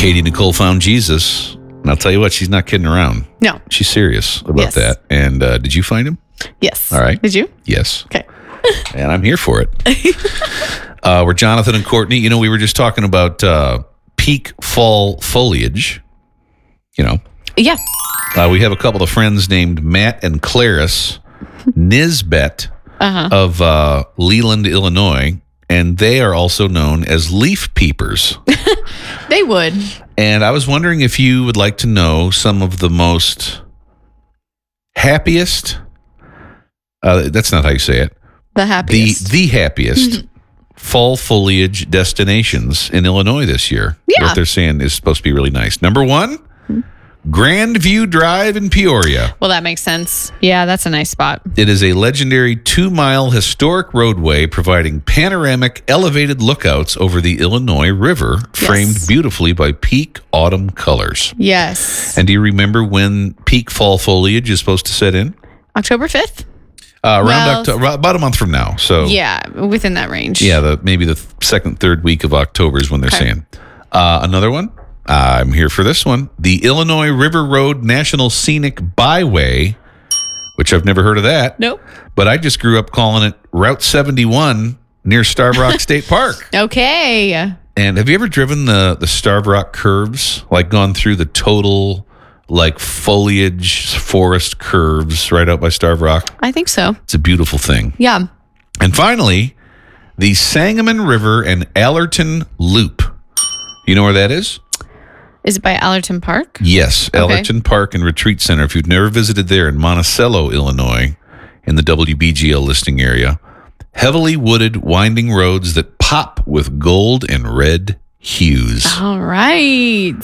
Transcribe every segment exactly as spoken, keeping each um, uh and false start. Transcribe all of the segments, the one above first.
Katie Nicole found Jesus. And I'll tell you what, she's not kidding around. No. She's serious about Yes. that. And uh, did you find him? Yes. All right. Did you? Yes. Okay. And I'm here for it. uh, we're Jonathan and Courtney. You know, we were just talking about uh, peak fall foliage. You know. Yeah. Uh, we have a couple of friends named Matt and Clarice Nisbet Uh-huh. of uh, Leland, Illinois. And they are also known as leaf peepers. They would. And I was wondering if you would like to know some of the most happiest, uh, that's not how you say it, The the, happiest. the happiest fall foliage destinations in Illinois this year. Yeah. What they're saying is supposed to be really nice. Number one, Grandview Drive in Peoria. Well, that makes sense. Yeah, that's a nice spot. It is a legendary two-mile historic roadway providing panoramic elevated lookouts over the Illinois River, framed Yes. beautifully by peak autumn colors. Yes. And do you remember when peak fall foliage is supposed to set in? October fifth? Uh, around Well, October, about a month from now. So Yeah, within that range. yeah, the maybe the second, third week of October is when they're Okay. saying. Uh, another one. I'm here for this one. The Illinois River Road National Scenic Byway, which I've never heard of that. Nope. But I just grew up calling it Route seventy-one near Starved Rock State Park. Okay. And have you ever driven the the Starved Rock curves? Like gone through the total like foliage forest curves right out by Starved Rock? I think so. It's a beautiful thing. Yeah. And finally, the Sangamon River and Allerton Loop. You know where that is? Is it by Allerton Park? Yes, Okay. Allerton Park and Retreat Center. If you've never visited there in Monticello, Illinois, in the W B G L listing area, heavily wooded, winding roads that pop with gold and red hues. All right.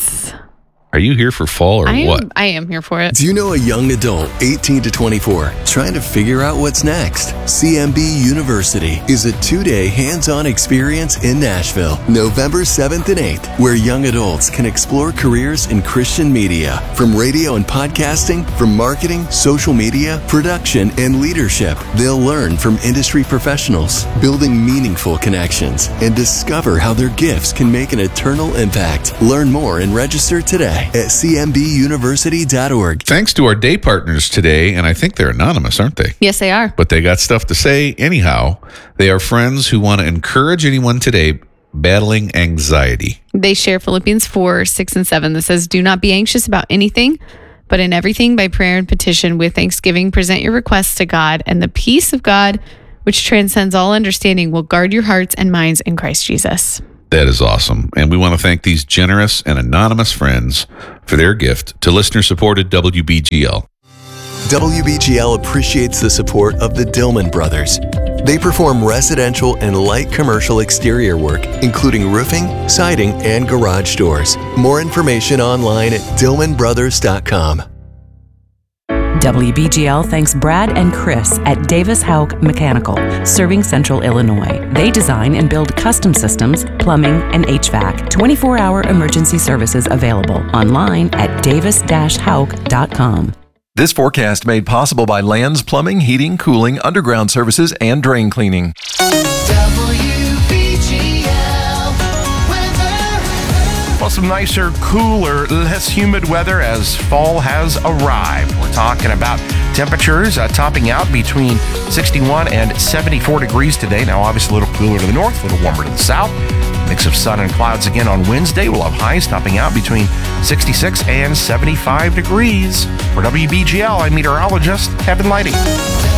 Are you here for fall or I am, what? I am here for it. Do you know a young adult, eighteen to twenty-four, trying to figure out what's next? C M B University is a two-day hands-on experience in Nashville, November seventh and eighth, where young adults can explore careers in Christian media, from radio and podcasting, from marketing, social media, production, and leadership. They'll learn from industry professionals, building meaningful connections, and discover how their gifts can make an eternal impact. Learn more and register today at c m b university dot org. Thanks to our day partners today, and I think they're anonymous, aren't they? Yes, they are. But they got stuff to say anyhow. They are friends who want to encourage anyone today battling anxiety. They share Philippians four, six, and seven that says, "Do not be anxious about anything, but in everything by prayer and petition with thanksgiving, present your requests to God, and the peace of God, which transcends all understanding, will guard your hearts and minds in Christ Jesus." That is awesome. And we want to thank these generous and anonymous friends for their gift to listener-supported W B G L. W B G L appreciates the support of the Dillman Brothers. They perform residential and light commercial exterior work, including roofing, siding, and garage doors. More information online at dillman brothers dot com. W B G L thanks Brad and Chris at Davis Hauk Mechanical, serving Central Illinois. They design and build custom systems, plumbing, and H V A C. twenty-four hour emergency services available online at davis dash hauk dot com. This forecast made possible by Lands Plumbing, Heating, Cooling, Underground Services, and Drain Cleaning. Well, some nicer, cooler, less humid weather as fall has arrived. We're talking about temperatures uh, topping out between sixty-one and seventy-four degrees today. Now, obviously, a little cooler to the north, a little warmer to the south. Mix of sun and clouds again on Wednesday. We'll have highs topping out between sixty-six and seventy-five degrees. For W B G L, I'm meteorologist Kevin Lighting.